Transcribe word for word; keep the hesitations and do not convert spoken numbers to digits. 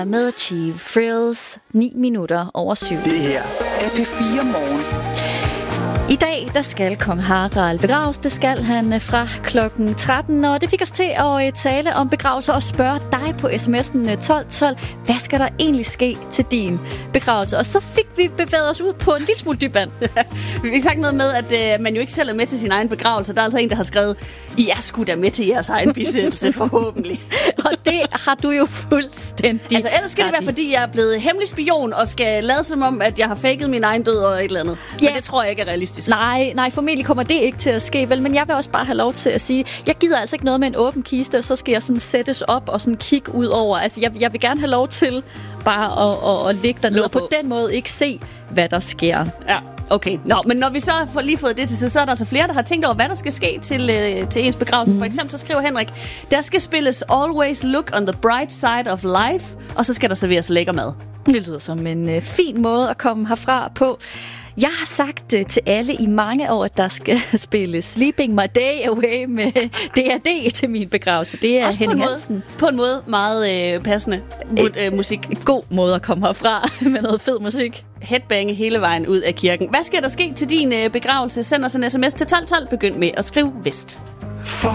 Med Chief Frills, ni minutter over syv. Det her er P fire Morgen. I dag, der skal kong Harald begraves. Det skal han fra klokken tretten, og det fik os til at tale om begravelser og spørge dig på sms'en tolv tolv, hvad skal der egentlig ske til din begravelse? Og så fik vi bevæget os ud på en lille smule dyb vand. Vi fik sagt noget med, at øh, man jo ikke selv er med til sin egen begravelse. Der er altså en, der har skrevet, I er sgu da med til jeres egen bisættelse, forhåbentlig. Og det har du jo fuldstændig. Altså ellers skal det være, fordi jeg er blevet hemmelig spion og skal lade som om, at jeg har faked min egen død og et eller andet. Men Ja. det tror jeg ikke er realistisk. Nej, nej, formentlig kommer det ikke til at ske, vel? Men jeg vil også bare have lov til at sige, jeg gider altså ikke noget med en åben kiste, og så skal jeg sådan sættes op og sådan kigge ud over. Altså, jeg, jeg vil gerne have lov til bare at, at, at ligge dernede, og på den måde ikke se, hvad der sker. Ja, okay. Nå, men når vi så får lige fået det til sig, så er der altså flere, der har tænkt over, hvad der skal ske til, øh, til ens begravelse. Mm. For eksempel så skriver Henrik, der skal spilles Always Look on the Bright Side of Life, og så skal der serveres lækker mad. Det lyder som en øh, fin måde at komme herfra på. Jeg har sagt øh, til alle i mange år, at der skal spilles Sleeping My Day Away med D R D til min begravelse. Det er Også Henning på en Hansen. måde, på en måde meget øh, passende mu- øh, musik. En god måde at komme herfra med noget fed musik. Headbange hele vejen ud af kirken. Hvad skal der ske til din øh, begravelse? Send os en sms til tolv tolv. Begynd med at skrive vest.